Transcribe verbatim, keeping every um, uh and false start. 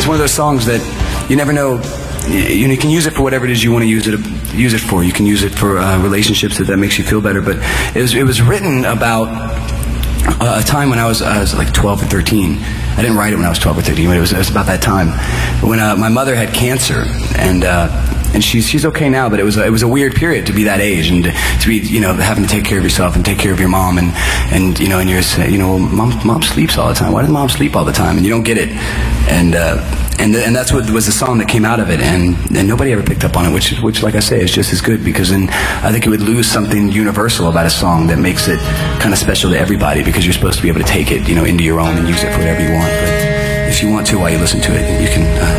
one of those songs that you never know. You, you can use it for whatever it is you want to use it use it for. You can use it for uh, relationships if that makes you feel better. But it was it was written about uh, a time when I was I was like twelve or thirteen. I didn't write it when I was twelve or thirteen, but it was, it was about that time when uh, my mother had cancer, and uh, and she's she's okay now. But it was a, it was a weird period to be that age and to, to be you know having to take care of yourself and take care of your mom, and and you know and you're you know mom mom sleeps all the time. Why does mom sleep all the time? And you don't get it, and. Uh, And, and that's what was the song that came out of it, and, and nobody ever picked up on it, which, which, like I say, is just as good, because then I think it would lose something universal about a song that makes it kind of special to everybody, because you're supposed to be able to take it, you know, into your own and use it for whatever you want. But if you want to, while you listen to it, you can. Uh,